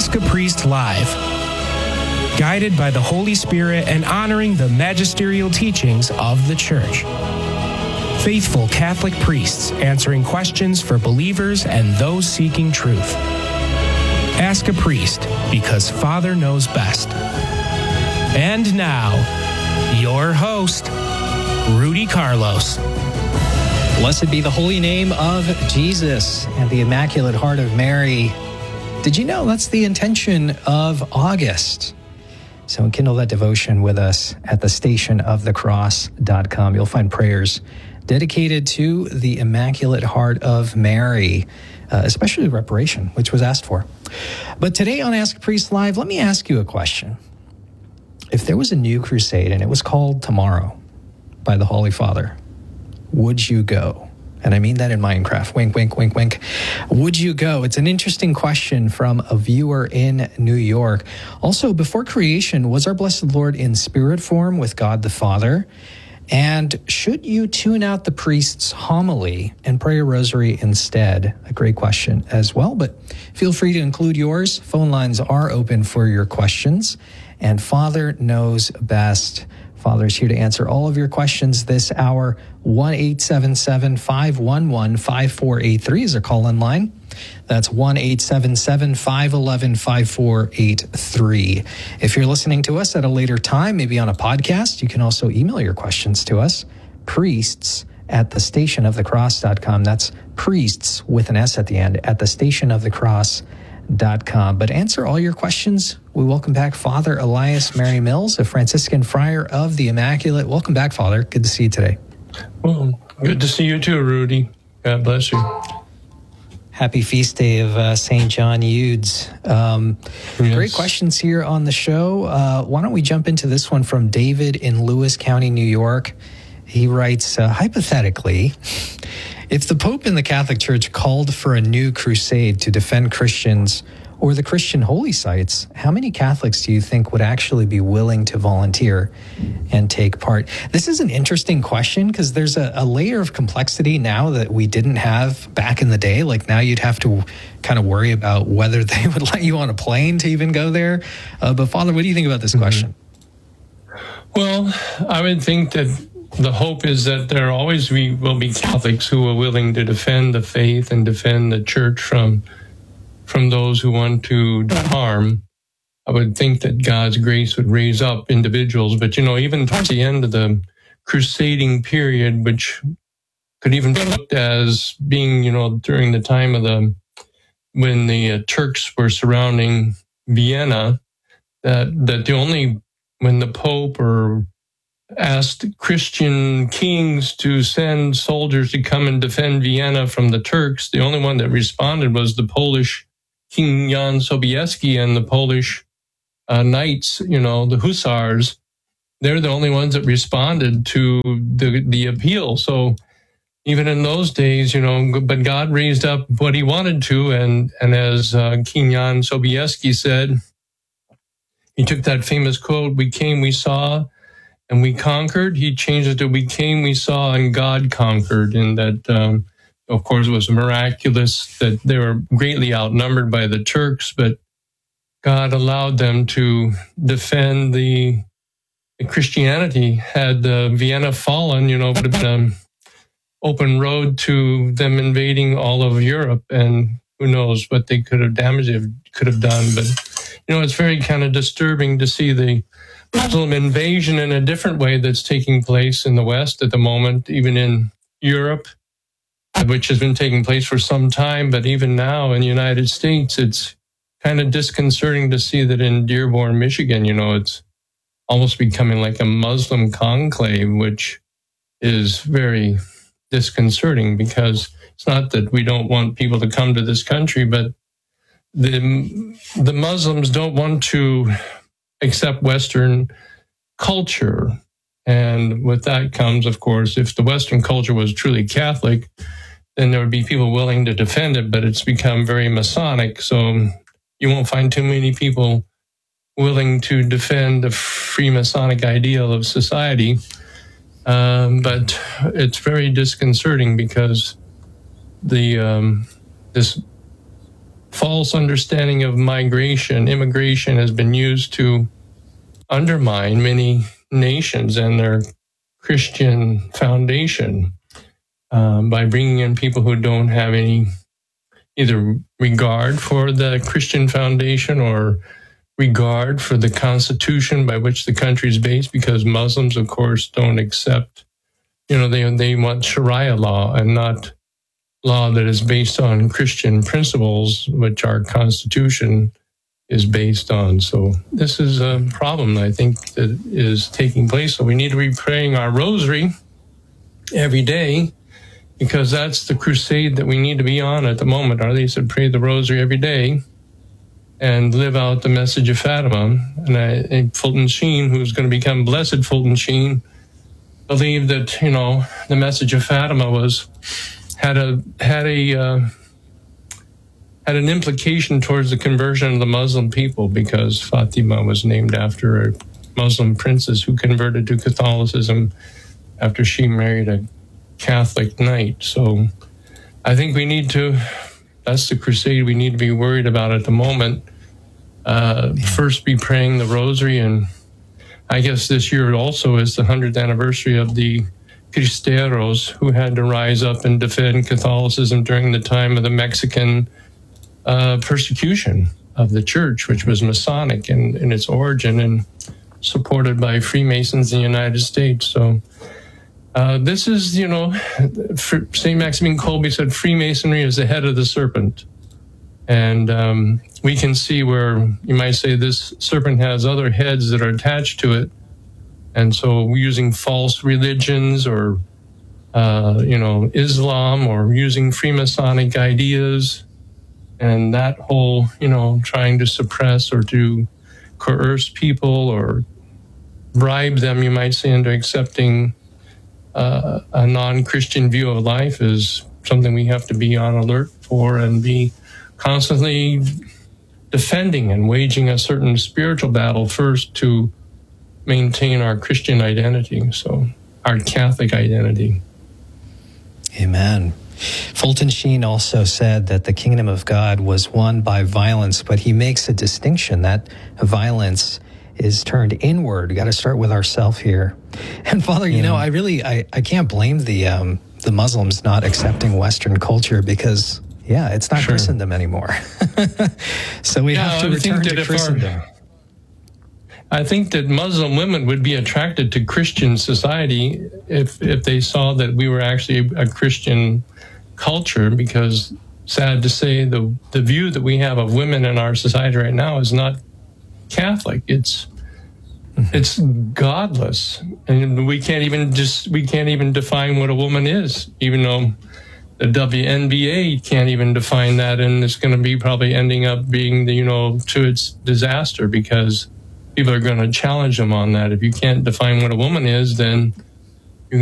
Ask a Priest Live. Guided by the Holy Spirit and honoring the magisterial teachings of the Church. Faithful Catholic priests answering questions for believers and those seeking truth. Ask a Priest, because Father knows best. And now, your host, Rudy Carlos. Blessed be the holy name of Jesus and the Immaculate Heart of Mary. Did you know that's the intention of August? So enkindle that devotion with us at thestationofthecross.com. You'll find prayers dedicated to the Immaculate Heart of Mary, especially reparation, which was asked for. But today on Ask a Priest Live, let me ask you a question. If there was a new crusade and it was called Tomorrow by the Holy Father, would you go? And I mean that in Minecraft. Wink, wink, wink, wink. Would you go? It's an interesting question from a viewer in New York. Also, before creation, was our Blessed Lord in spirit form with God the Father? And should you tune out the priest's homily and pray a rosary instead? A great question as well, but feel free to include yours. Phone lines are open for your questions, and Father knows best. Father is here to answer all of your questions this hour. 1-877-511-5483 is our call-in line. That's 1-877-511-5483. If you're listening to us at a later time, maybe on a podcast, you can also email your questions to us, priests@thestationofthecross.com. That's priests with an S at the end, at thestationofthecross.com. But answer all your questions. We welcome back Father Elias Mary Mills, a Franciscan friar of the Immaculate. Welcome back, Father. Good to see you today. Well, good to see you too, Rudy. God bless you. Happy feast day of St. John Eudes. Yes. Great questions here on the show. Why don't we jump into this one from David in Lewis County, New York. He writes, hypothetically, if the Pope in the Catholic Church called for a new crusade to defend Christians or the Christian holy sites, how many Catholics do you think would actually be willing to volunteer and take part? This is an interesting question because there's a layer of complexity now that we didn't have back in the day. Like now you'd have to kind of worry about whether they would let you on a plane to even go there. But Father, what do you think about this question? Well, I would think that the hope is that there always will be Catholics who are willing to defend the faith and defend the Church from those who want to do harm. I would think that God's grace would raise up individuals. But, even towards the end of the crusading period, which could even be looked as being, during the time of when the Turks were surrounding Vienna, that when the Pope asked Christian kings to send soldiers to come and defend Vienna from the Turks, the only one that responded was the Polish King Jan Sobieski and the Polish knights, the hussars. They're the only ones that responded to the appeal. So even in those days, but God raised up what he wanted to. And as King Jan Sobieski said, he took that famous quote, "We came, we saw, and we conquered." He changed it to "we came, we saw, and God conquered." And that, of course, it was miraculous that they were greatly outnumbered by the Turks, but God allowed them to defend the Christianity. Had Vienna fallen, it would have been an open road to them invading all of Europe, and who knows what they could have done. But, it's very kind of disturbing to see the Muslim invasion in a different way that's taking place in the West at the moment, even in Europe, which has been taking place for some time. But even now in the United States, it's kind of disconcerting to see that in Dearborn, Michigan, it's almost becoming like a Muslim conclave, which is very disconcerting because it's not that we don't want people to come to this country, but the Muslims don't want to accept Western culture. And with that comes, of course, if the Western culture was truly Catholic, then there would be people willing to defend it, but it's become very Masonic. So you won't find too many people willing to defend the Freemasonic ideal of society. But it's very disconcerting because this false understanding of immigration has been used to undermine many nations and their Christian foundation by bringing in people who don't have any either regard for the Christian foundation or regard for the constitution by which the country is based, because Muslims, of course, don't accept, they want Sharia law and not law that is based on Christian principles, which our constitution is based on. So this is a problem, I think, that is taking place. So we need to be praying our rosary every day, because that's the crusade that we need to be on at the moment. Our Lady said, pray the rosary every day and live out the message of Fatima. And Fulton Sheen, who's going to become Blessed Fulton Sheen, believed that, the message of Fatima had an implication towards the conversion of the Muslim people, because Fatima was named after a Muslim princess who converted to Catholicism after she married a Catholic knight. So I think that's the crusade we need to be worried about at the moment. First be praying the rosary, and I guess this year also is the 100th anniversary of the Cristeros, who had to rise up and defend Catholicism during the time of the Mexican persecution of the church, which was Masonic in its origin and supported by Freemasons in the United States. So this is, St. Maximine Kolbe said Freemasonry is the head of the serpent. And we can see where you might say this serpent has other heads that are attached to it. And so using false religions or, Islam, or using Freemasonic ideas, and that whole, trying to suppress or to coerce people or bribe them, you might say, into accepting a non-Christian view of life is something we have to be on alert for and be constantly defending and waging a certain spiritual battle first to maintain our Christian identity, so our Catholic identity. Amen. Fulton Sheen also said that the kingdom of God was won by violence, but he makes a distinction that violence is turned inward. We got to start with ourselves here. And Father, I can't blame the Muslims not accepting Western culture, because it's not Christendom anymore. So we have to return to Christendom. I think that Muslim women would be attracted to Christian society if they saw that we were actually a Christian culture, because sad to say, the view that we have of women in our society right now is not Catholic. It's godless, and we can't even define what a woman is, even though the WNBA can't even define that, and it's going to be probably ending up being to its disaster, because people are going to challenge them on that. If you can't define what a woman is, then